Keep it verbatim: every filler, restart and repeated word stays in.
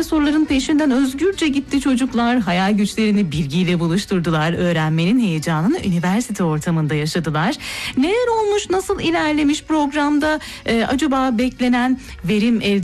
Bilmece soruların peşinden özgürce gitti çocuklar. Hayal güçlerini bilgiyle buluşturdular. Öğrenmenin heyecanını üniversite ortamında yaşadılar. Neler olmuş, nasıl ilerlemiş programda? Ee, acaba beklenen verim elde